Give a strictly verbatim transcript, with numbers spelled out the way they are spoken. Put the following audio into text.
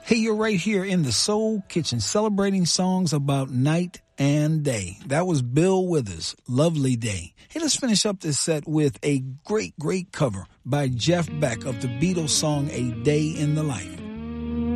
Hey, you're right here in the Soul Kitchen, celebrating songs about night and day. That was Bill Withers, Lovely Day. Hey, let's finish up this set with a great, great cover by Jeff Beck of the Beatles song A Day in the Life.